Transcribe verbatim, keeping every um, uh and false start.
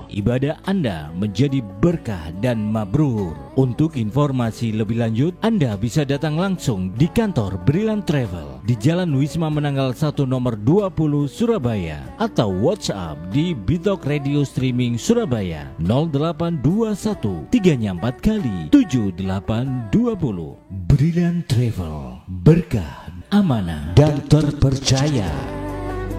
ibadah Anda menjadi berkah dan mabrur. Untuk informasi lebih lanjut, Anda bisa datang langsung di kantor Brilliant Travel di Jalan Wisma Menanggal satu nomor dua puluh Surabaya atau WhatsApp di Bitok Radio Streaming Surabaya nol delapan dua satu tiga empat kali tujuh delapan dua nol. Brilliant Travel, berkah, amanah dan terpercaya.